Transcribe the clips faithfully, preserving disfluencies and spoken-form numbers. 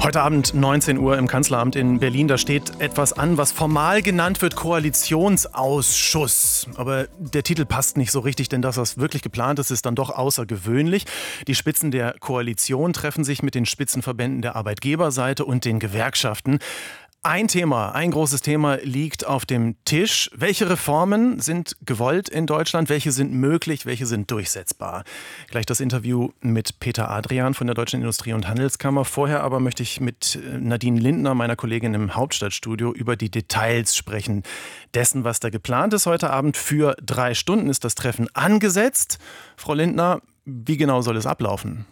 Heute Abend neunzehn Uhr im Kanzleramt in Berlin, da steht etwas an, was formal genannt wird Koalitionsausschuss. Aber der Titel passt nicht so richtig, denn das, was wirklich geplant ist, ist dann doch außergewöhnlich. Die Spitzen der Koalition treffen sich mit den Spitzenverbänden der Arbeitgeberseite und den Gewerkschaften. Ein Thema, ein großes Thema liegt auf dem Tisch. Welche Reformen sind gewollt in Deutschland? Welche sind möglich? Welche sind durchsetzbar? Gleich das Interview mit Peter Adrian von der Deutschen Industrie- und Handelskammer. Vorher aber möchte ich mit Nadine Lindner, meiner Kollegin im Hauptstadtstudio, über die Details sprechen. Dessen, was da geplant ist heute Abend. Für drei Stunden ist das Treffen angesetzt. Frau Lindner, wie genau soll es ablaufen?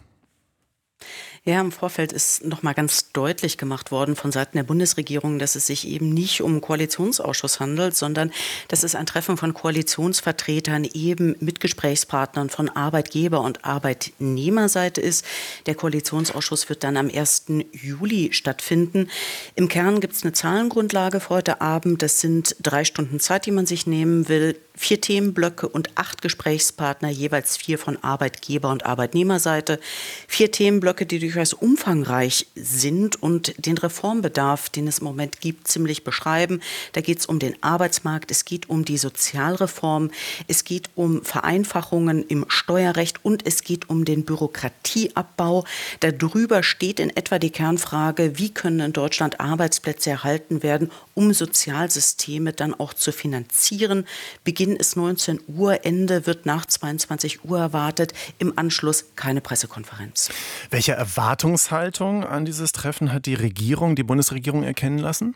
Ja, im Vorfeld ist noch mal ganz deutlich gemacht worden von Seiten der Bundesregierung, dass es sich eben nicht um einen Koalitionsausschuss handelt, sondern dass es ein Treffen von Koalitionsvertretern eben mit Gesprächspartnern von Arbeitgeber- und Arbeitnehmerseite ist. Der Koalitionsausschuss wird dann am ersten Juli stattfinden. Im Kern gibt es eine Zahlengrundlage für heute Abend. Das sind drei Stunden Zeit, die man sich nehmen will. Vier Themenblöcke und acht Gesprächspartner, jeweils vier von Arbeitgeber- und Arbeitnehmerseite. Vier Themenblöcke, die durchaus umfangreich sind und den Reformbedarf, den es im Moment gibt, ziemlich beschreiben. Da geht es um den Arbeitsmarkt, es geht um die Sozialreform, es geht um Vereinfachungen im Steuerrecht und es geht um den Bürokratieabbau. Darüber steht in etwa die Kernfrage, wie können in Deutschland Arbeitsplätze erhalten werden, um Sozialsysteme dann auch zu finanzieren. Beginn ist neunzehn Uhr, Ende wird nach zweiundzwanzig Uhr erwartet. Im Anschluss keine Pressekonferenz. Welche Erwartungshaltung an dieses Treffen hat die Regierung, die Bundesregierung erkennen lassen?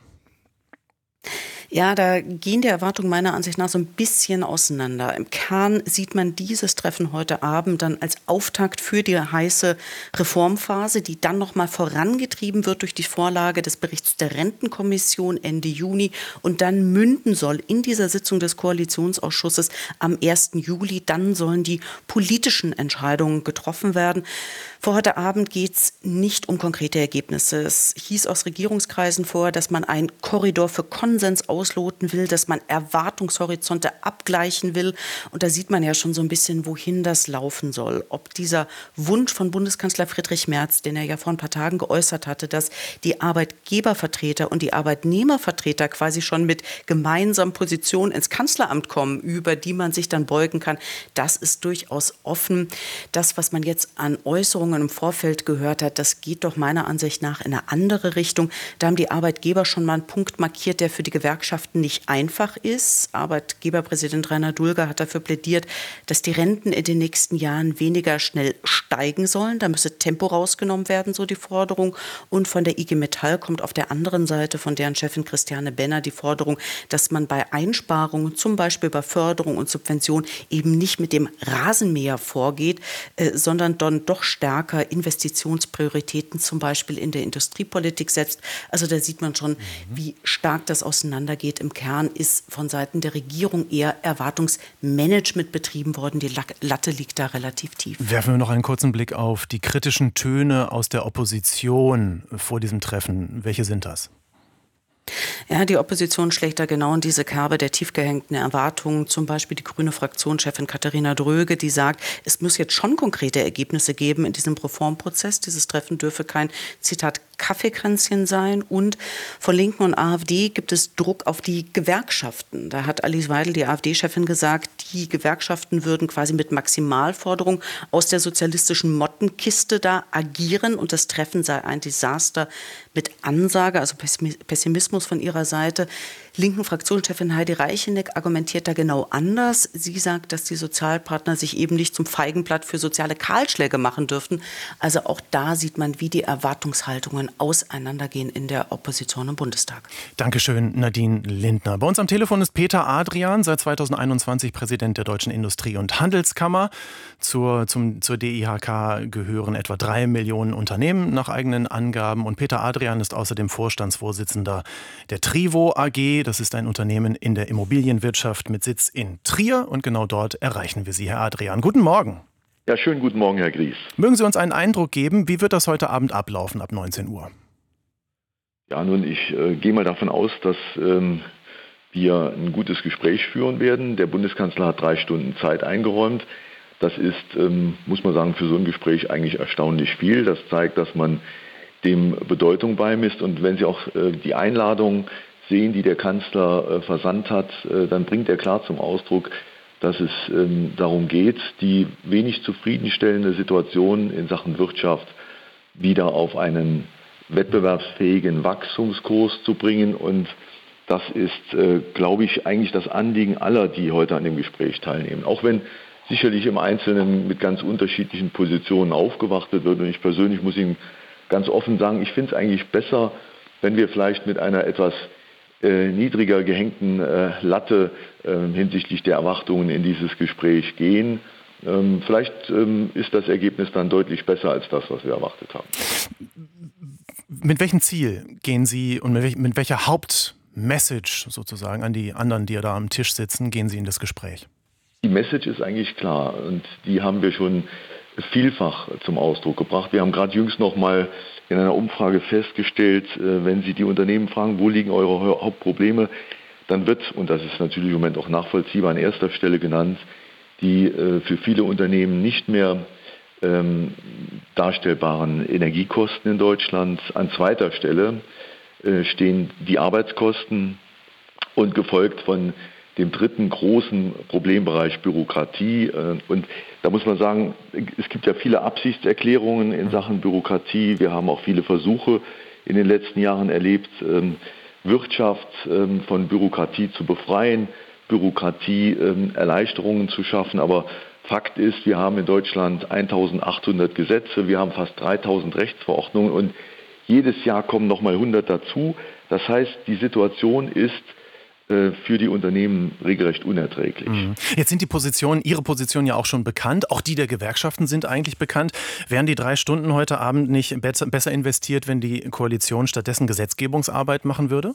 Ja, da gehen die Erwartungen meiner Ansicht nach so ein bisschen auseinander. Im Kern sieht man dieses Treffen heute Abend dann als Auftakt für die heiße Reformphase, die dann noch mal vorangetrieben wird durch die Vorlage des Berichts der Rentenkommission Ende Juni und dann münden soll in dieser Sitzung des Koalitionsausschusses am ersten Juli. Dann sollen die politischen Entscheidungen getroffen werden. Für heute Abend geht es nicht um konkrete Ergebnisse. Es hieß aus Regierungskreisen vor, dass man einen Korridor für Konsens ausloten will, dass man Erwartungshorizonte abgleichen will. Und da sieht man ja schon so ein bisschen, wohin das laufen soll. Ob dieser Wunsch von Bundeskanzler Friedrich Merz, den er ja vor ein paar Tagen geäußert hatte, dass die Arbeitgebervertreter und die Arbeitnehmervertreter quasi schon mit gemeinsamen Positionen ins Kanzleramt kommen, über die man sich dann beugen kann, das ist durchaus offen. Das, was man jetzt an Äußerungen im Vorfeld gehört hat, das geht doch meiner Ansicht nach in eine andere Richtung. Da haben die Arbeitgeber schon mal einen Punkt markiert, der für die Gewerkschaften nicht einfach ist. Arbeitgeberpräsident Rainer Dulger hat dafür plädiert, dass die Renten in den nächsten Jahren weniger schnell steigen sollen. Da müsse Tempo rausgenommen werden, so die Forderung. Und von der I G Metall kommt auf der anderen Seite von deren Chefin Christiane Benner die Forderung, dass man bei Einsparungen, zum Beispiel bei Förderung und Subvention, eben nicht mit dem Rasenmäher vorgeht, äh, sondern dann doch stärker Investitionsprioritäten zum Beispiel in der Industriepolitik setzt. Also da sieht man schon, mhm. wie stark das auseinandergeht. Im Kern ist von Seiten der Regierung eher Erwartungsmanagement betrieben worden. Die Latte liegt da relativ tief. Werfen wir noch einen kurzen Blick auf die kritischen Töne aus der Opposition vor diesem Treffen. Welche sind das? Ja, die Opposition schlägt da genau in diese Kerbe der tief gehängten Erwartungen. Zum Beispiel die grüne Fraktionschefin Katharina Dröge, die sagt, es muss jetzt schon konkrete Ergebnisse geben in diesem Reformprozess. Dieses Treffen dürfe kein, Zitat, Kaffeekränzchen sein. Und von Linken und AfD gibt es Druck auf die Gewerkschaften. Da hat Alice Weidel, die AfD-Chefin, gesagt, die Gewerkschaften würden quasi mit Maximalforderungen aus der sozialistischen Mottenkiste da agieren und das Treffen sei ein Desaster mit Ansage, also Pessimismus von ihrer Seite. Linken Fraktionschefin Heidi Reicheneck argumentiert da genau anders. Sie sagt, dass die Sozialpartner sich eben nicht zum Feigenblatt für soziale Kahlschläge machen dürften. Also auch da sieht man, wie die Erwartungshaltungen auseinandergehen in der Opposition im Bundestag. Dankeschön, Nadine Lindner. Bei uns am Telefon ist Peter Adrian, seit zweitausendeinundzwanzig Präsident der Deutschen Industrie- und Handelskammer. Zur, zum, zur D I H K gehören etwa drei Millionen Unternehmen nach eigenen Angaben. Und Peter Adrian ist außerdem Vorstandsvorsitzender der Trivo A G. Das ist ein Unternehmen in der Immobilienwirtschaft mit Sitz in Trier. Und genau dort erreichen wir Sie, Herr Adrian. Guten Morgen. Ja, schönen guten Morgen, Herr Gries. Mögen Sie uns einen Eindruck geben, wie wird das heute Abend ablaufen ab neunzehn Uhr? Ja, nun, ich äh, gehe mal davon aus, dass ähm, wir ein gutes Gespräch führen werden. Der Bundeskanzler hat drei Stunden Zeit eingeräumt. Das ist, ähm, muss man sagen, für so ein Gespräch eigentlich erstaunlich viel. Das zeigt, dass man dem Bedeutung beimisst. Und wenn Sie auch die Einladung sehen, die der Kanzler versandt hat, dann bringt er klar zum Ausdruck, dass es darum geht, die wenig zufriedenstellende Situation in Sachen Wirtschaft wieder auf einen wettbewerbsfähigen Wachstumskurs zu bringen. Und das ist, glaube ich, eigentlich das Anliegen aller, die heute an dem Gespräch teilnehmen. Auch wenn sicherlich im Einzelnen mit ganz unterschiedlichen Positionen aufgewartet wird. Und ich persönlich muss Ihnen ganz offen sagen, ich finde es eigentlich besser, wenn wir vielleicht mit einer etwas äh, niedriger gehängten äh, Latte äh, hinsichtlich der Erwartungen in dieses Gespräch gehen. Ähm, vielleicht ähm, ist das Ergebnis dann deutlich besser als das, was wir erwartet haben. Mit welchem Ziel gehen Sie und mit, welch, mit welcher Hauptmessage sozusagen an die anderen, die ja da am Tisch sitzen, gehen Sie in das Gespräch? Die Message ist eigentlich klar und die haben wir schon vielfach zum Ausdruck gebracht. Wir haben gerade jüngst noch mal in einer Umfrage festgestellt, wenn Sie die Unternehmen fragen, wo liegen eure Hauptprobleme, dann wird, und das ist natürlich im Moment auch nachvollziehbar, an erster Stelle genannt, die für viele Unternehmen nicht mehr ähm, darstellbaren Energiekosten in Deutschland. An zweiter Stelle äh, stehen die Arbeitskosten und gefolgt von dem dritten großen Problembereich Bürokratie. Und da muss man sagen, es gibt ja viele Absichtserklärungen in Sachen Bürokratie. Wir haben auch viele Versuche in den letzten Jahren erlebt, Wirtschaft von Bürokratie zu befreien, Bürokratie Erleichterungen zu schaffen. Aber Fakt ist, wir haben in Deutschland eintausendachthundert Gesetze, wir haben fast dreitausend Rechtsverordnungen und jedes Jahr kommen nochmal hundert dazu. Das heißt, die Situation ist für die Unternehmen regelrecht unerträglich. Jetzt sind die Positionen, Ihre Positionen ja auch schon bekannt, auch die der Gewerkschaften sind eigentlich bekannt. Wären die drei Stunden heute Abend nicht besser investiert, wenn die Koalition stattdessen Gesetzgebungsarbeit machen würde?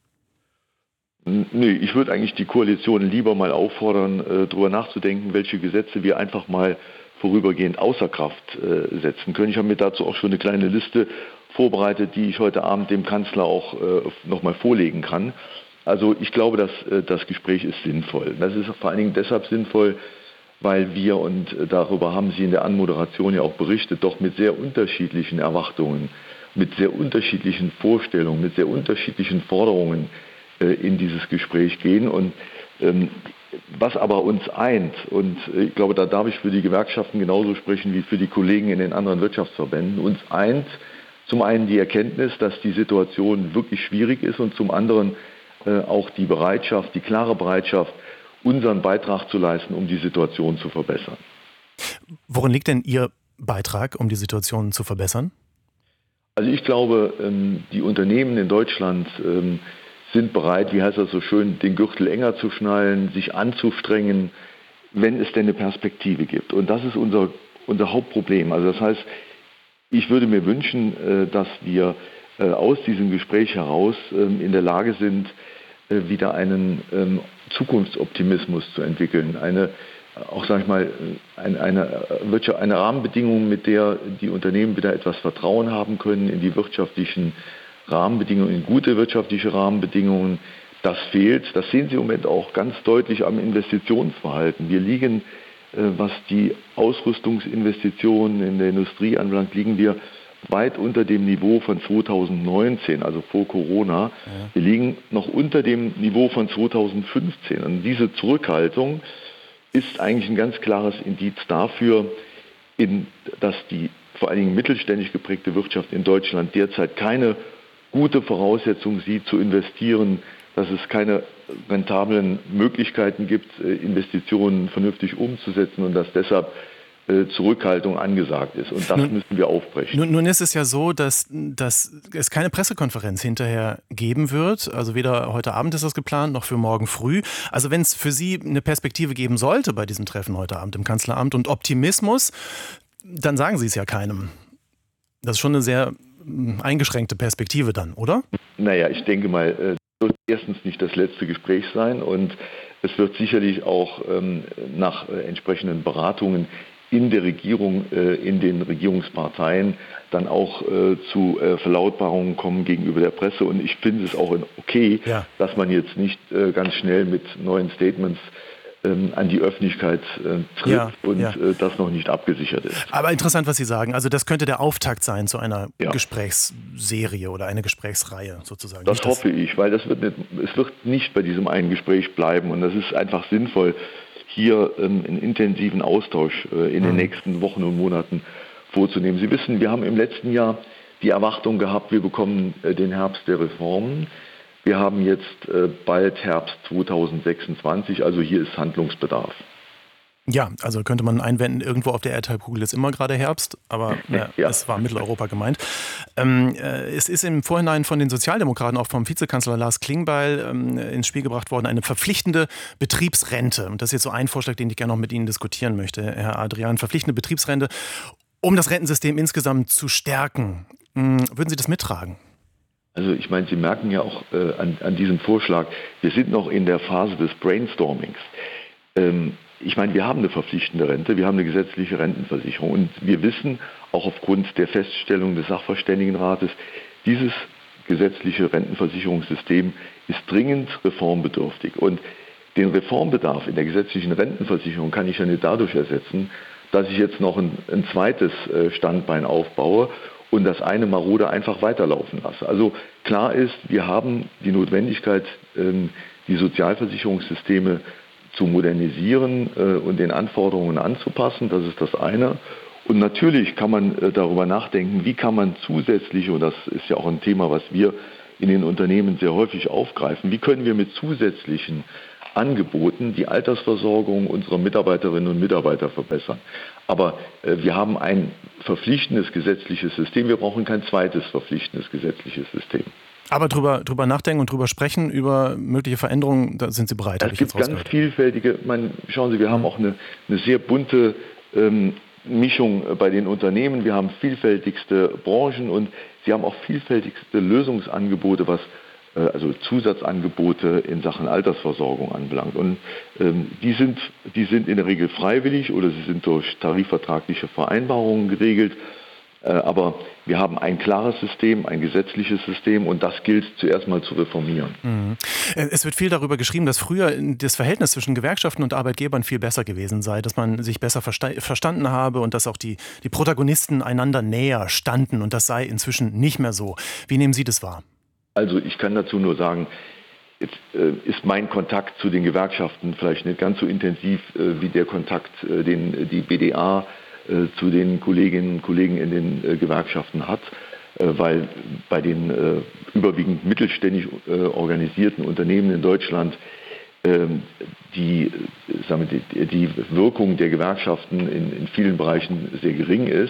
Nee, ich würde eigentlich die Koalition lieber mal auffordern, äh, darüber nachzudenken, welche Gesetze wir einfach mal vorübergehend außer Kraft äh, setzen können. Ich habe mir dazu auch schon eine kleine Liste vorbereitet, die ich heute Abend dem Kanzler auch äh, noch mal vorlegen kann. Also ich glaube, dass äh, das Gespräch ist sinnvoll. Das ist vor allen Dingen deshalb sinnvoll, weil wir, und äh, darüber haben Sie in der Anmoderation ja auch berichtet, doch mit sehr unterschiedlichen Erwartungen, mit sehr unterschiedlichen Vorstellungen, mit sehr unterschiedlichen Forderungen äh, in dieses Gespräch gehen. Und ähm, was aber uns eint, und ich glaube, da darf ich für die Gewerkschaften genauso sprechen wie für die Kollegen in den anderen Wirtschaftsverbänden, uns eint zum einen die Erkenntnis, dass die Situation wirklich schwierig ist und zum anderen auch die Bereitschaft, die klare Bereitschaft, unseren Beitrag zu leisten, um die Situation zu verbessern. Worin liegt denn Ihr Beitrag, um die Situation zu verbessern? Also ich glaube, die Unternehmen in Deutschland sind bereit, wie heißt das so schön, den Gürtel enger zu schnallen, sich anzustrengen, wenn es denn eine Perspektive gibt. Und das ist unser, unser Hauptproblem. Also das heißt, ich würde mir wünschen, dass wir aus diesem Gespräch heraus in der Lage sind, wieder einen Zukunftsoptimismus zu entwickeln. Eine, auch sage ich mal, eine, eine, eine Rahmenbedingung, mit der die Unternehmen wieder etwas Vertrauen haben können in die wirtschaftlichen Rahmenbedingungen, in gute wirtschaftliche Rahmenbedingungen. Das fehlt. Das sehen Sie im Moment auch ganz deutlich am Investitionsverhalten. Wir liegen, was die Ausrüstungsinvestitionen in der Industrie anbelangt, liegen wir weit unter dem Niveau von zweitausendneunzehn, also vor Corona. Ja. Wir liegen noch unter dem Niveau von zweitausendfünfzehn. Und diese Zurückhaltung ist eigentlich ein ganz klares Indiz dafür, in, dass die vor allen Dingen mittelständisch geprägte Wirtschaft in Deutschland derzeit keine gute Voraussetzung sieht, zu investieren, dass es keine rentablen Möglichkeiten gibt, Investitionen vernünftig umzusetzen und dass deshalb Zurückhaltung angesagt ist. Und das nun, müssen wir aufbrechen. Nun, nun ist es ja so, dass, dass es keine Pressekonferenz hinterher geben wird. Also weder heute Abend ist das geplant, noch für morgen früh. Also wenn es für Sie eine Perspektive geben sollte bei diesem Treffen heute Abend im Kanzleramt und Optimismus, dann sagen Sie es ja keinem. Das ist schon eine sehr eingeschränkte Perspektive dann, oder? Naja, ich denke mal, es wird erstens nicht das letzte Gespräch sein und es wird sicherlich auch ähm, nach äh, entsprechenden Beratungen in der Regierung, in den Regierungsparteien dann auch äh, zu äh, Verlautbarungen kommen gegenüber der Presse. Und ich finde es auch okay, ja. dass man jetzt nicht äh, ganz schnell mit neuen Statements ähm, an die Öffentlichkeit äh, tritt ja, und ja. Äh, das noch nicht abgesichert ist. Aber interessant, was Sie sagen. Also das könnte der Auftakt sein zu einer ja. Gesprächsserie oder einer Gesprächsreihe sozusagen. Das nicht hoffe das ich, weil das wird nicht, es wird nicht bei diesem einen Gespräch bleiben und das ist einfach sinnvoll, hier ähm, einen intensiven Austausch äh, in mhm. den nächsten Wochen und Monaten vorzunehmen. Sie wissen, wir haben im letzten Jahr die Erwartung gehabt, wir bekommen äh, den Herbst der Reformen. Wir haben jetzt äh, bald Herbst zweitausendsechsundzwanzig, also hier ist Handlungsbedarf. Ja, also könnte man einwenden, irgendwo auf der Erdhalbkugel ist immer gerade Herbst, aber ja, ja. es war Mitteleuropa gemeint. Ähm, äh, es ist im Vorhinein von den Sozialdemokraten, auch vom Vizekanzler Lars Klingbeil, ähm, ins Spiel gebracht worden, eine verpflichtende Betriebsrente. Und das ist jetzt so ein Vorschlag, den ich gerne noch mit Ihnen diskutieren möchte, Herr Adrian. Verpflichtende Betriebsrente, um das Rentensystem insgesamt zu stärken. Hm, würden Sie das mittragen? Also ich meine, Sie merken ja auch äh, an, an diesem Vorschlag, wir sind noch in der Phase des Brainstormings. Ähm, ich meine, wir haben eine verpflichtende Rente, wir haben eine gesetzliche Rentenversicherung und wir wissen auch aufgrund der Feststellung des Sachverständigenrates, dieses gesetzliche Rentenversicherungssystem ist dringend reformbedürftig. Und den Reformbedarf in der gesetzlichen Rentenversicherung kann ich ja nicht dadurch ersetzen, dass ich jetzt noch ein, ein zweites äh, Standbein aufbaue und das eine Marode einfach weiterlaufen lasse. Also klar ist, wir haben die Notwendigkeit, die Sozialversicherungssysteme zu modernisieren und den Anforderungen anzupassen. Das ist das eine. Und natürlich kann man darüber nachdenken, wie kann man zusätzliche, und das ist ja auch ein Thema, was wir in den Unternehmen sehr häufig aufgreifen, wie können wir mit zusätzlichen Angeboten die Altersversorgung unserer Mitarbeiterinnen und Mitarbeiter verbessern. Aber äh, wir haben ein verpflichtendes gesetzliches System. Wir brauchen kein zweites verpflichtendes gesetzliches System. Aber drüber, drüber nachdenken und drüber sprechen, über mögliche Veränderungen, da sind Sie bereit. Es gibt ganz vielfältige, man, schauen Sie, wir haben auch eine, eine sehr bunte ähm, Mischung bei den Unternehmen. Wir haben vielfältigste Branchen und sie haben auch vielfältigste Lösungsangebote, was also Zusatzangebote in Sachen Altersversorgung anbelangt. Und ähm, die sind, die sind in der Regel freiwillig oder sie sind durch tarifvertragliche Vereinbarungen geregelt. Äh, aber wir haben ein klares System, ein gesetzliches System und das gilt zuerst mal zu reformieren. Mhm. Es wird viel darüber geschrieben, dass früher das Verhältnis zwischen Gewerkschaften und Arbeitgebern viel besser gewesen sei, dass man sich besser versta- verstanden habe und dass auch die, die Protagonisten einander näher standen und das sei inzwischen nicht mehr so. Wie nehmen Sie das wahr? Also ich kann dazu nur sagen, jetzt äh, ist mein Kontakt zu den Gewerkschaften vielleicht nicht ganz so intensiv äh, wie der Kontakt, äh, den die B D A äh, zu den Kolleginnen und Kollegen in den äh, Gewerkschaften hat, äh, weil bei den äh, überwiegend mittelständisch äh, organisierten Unternehmen in Deutschland äh, die, sagen wir, die, die Wirkung der Gewerkschaften in, in vielen Bereichen sehr gering ist.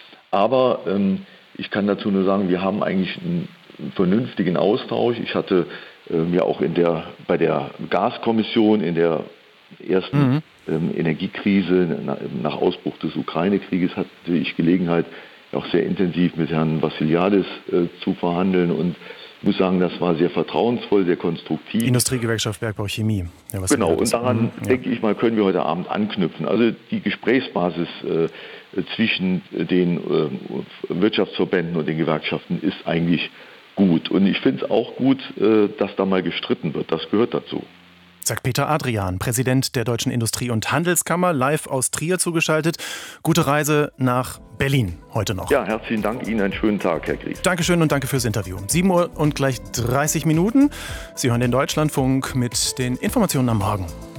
Aber ähm, ich kann dazu nur sagen, wir haben eigentlich einen vernünftigen Austausch. Ich hatte äh, mir auch in der, bei der Gaskommission in der ersten mhm. ähm, Energiekrise nach, nach Ausbruch des Ukraine-Krieges hatte ich Gelegenheit, auch sehr intensiv mit Herrn Vassiliadis äh, zu verhandeln und ich muss sagen, das war sehr vertrauensvoll, sehr konstruktiv. Industriegewerkschaft Bergbau Chemie. Ja, genau, und daran, mhm. ja. denke ich mal, können wir heute Abend anknüpfen. Also die Gesprächsbasis äh, zwischen den äh, Wirtschaftsverbänden und den Gewerkschaften ist eigentlich gut. Und ich finde es auch gut, dass da mal gestritten wird. Das gehört dazu. Sagt Peter Adrian, Präsident der Deutschen Industrie- und Handelskammer, live aus Trier zugeschaltet. Gute Reise nach Berlin heute noch. Ja, herzlichen Dank. Ihnen einen schönen Tag, Herr Gries. Dankeschön und danke fürs Interview. sieben Uhr und gleich dreißig Minuten. Sie hören den Deutschlandfunk mit den Informationen am Morgen.